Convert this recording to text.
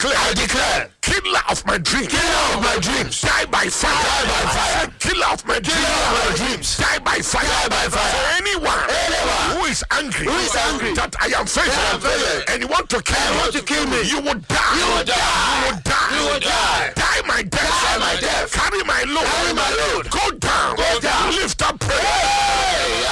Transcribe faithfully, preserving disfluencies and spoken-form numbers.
declare, I declare, killer of my dreams, killer of my dreams, die by fire, die by fire. Killer of my dreams, Killer of my dreams, die by fire, die by fire. For anyone, anyone who is angry, who is angry that I am faithful, faithful, and you want to kill and me, want to kill me, you will die, you will die, you will die, you will die, die my death, die my death, carry my load, carry my load, go down, go down, lift up prayer. Hey,